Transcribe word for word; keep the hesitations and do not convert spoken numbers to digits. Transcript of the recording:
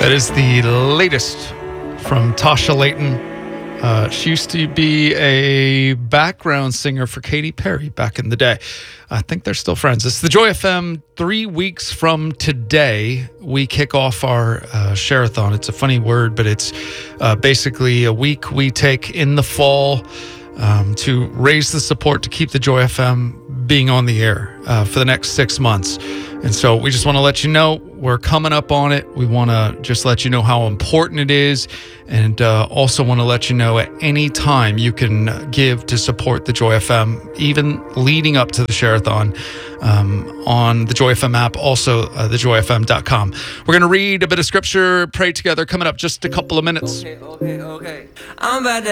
That is the latest from Tasha Layton. Uh, she used to be a background singer for Katy Perry back in the day. I think they're still friends. It's the Joy F M. Three weeks from today, we kick off our uh, share-a-thon. It's a funny word, but it's uh, basically a week we take in the fall um, to raise the support to keep the Joy F M being on the air uh, for the next six months. And so we just want to let you know we're coming up on it. We want to just let you know how important it is, and uh, also want to let you know at any time you can give to support the Joy F M, even leading up to the share-a-thon um, on the Joy F M app, also uh, the joy f m dot com. We're going to read a bit of scripture, pray together, coming up just a couple of minutes. Okay, okay, okay. I'm about to